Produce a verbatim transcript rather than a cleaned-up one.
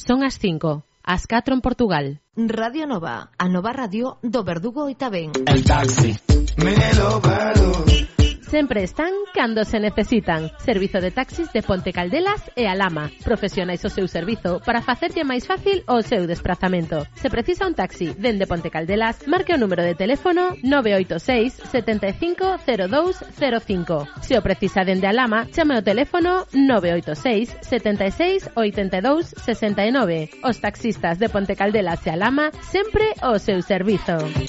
Son as cinco. As catro en Portugal. Radio Nova, a nova radio do Verdugo e tamén. El taxi, me lo paro. Sempre están cando se necesitan. Servizo de taxis de Ponte Caldelas e Alhama. Profesionais o seu servizo para facerlle máis fácil o seu desplazamento. Se precisa un taxi dende Ponte Caldelas, marque o número de teléfono nove oito seis, sete cinco cero dous cero cinco. Se o precisa dende Alhama, chame o teléfono nove oito seis, sete seis, oito dous seis nove. Os taxistas de Ponte Caldelas e Alhama, sempre o seu servizo.